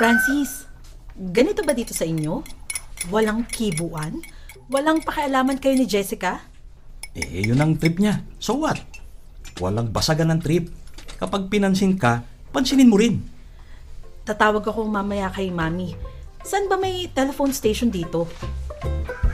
Francis, ganito ba dito sa inyo? Walang kibuan? Walang pakialaman kayo ni Jessica? Yun ang trip niya. So what? Walang basagan ng trip. Kapag pinansin ka, pansinin mo rin. Tatawag ako mamaya kay Mami. Saan ba may telephone station dito?